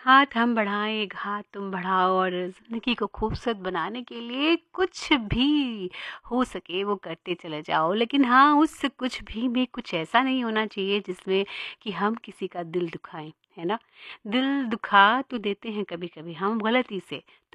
हाथ हम बढ़ाएं, एक हाथ तुम बढ़ाओ, और ज़िंदगी को खूबसूरत बनाने के लिए कुछ भी हो सके वो करते चले जाओ। लेकिन हाँ, उस कुछ भी में कुछ ऐसा नहीं होना चाहिए जिसमें कि हम किसी का दिल दुखाएं, है ना। दिल दुखा तो देते हैं कभी कभी हम गलती से।